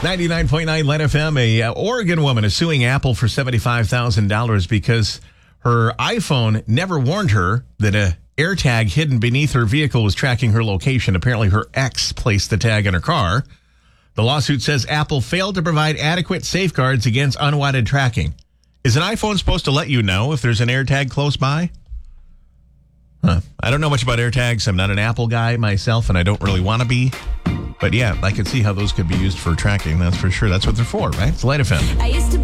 99.9 Len FM. A Oregon woman is suing Apple for $75,000 because her iPhone never warned her that a AirTag hidden beneath her vehicle was tracking her location. Apparently, her ex placed the tag in her car. The lawsuit says Apple failed to provide adequate safeguards against unwanted tracking. Is an iPhone supposed to let you know if there's an AirTag close by? I don't know much about AirTags. I'm not an Apple guy myself, and I don't really want to be. But yeah, I can see how those could be used for tracking. That's for sure. That's what they're for, right? It's Light FM.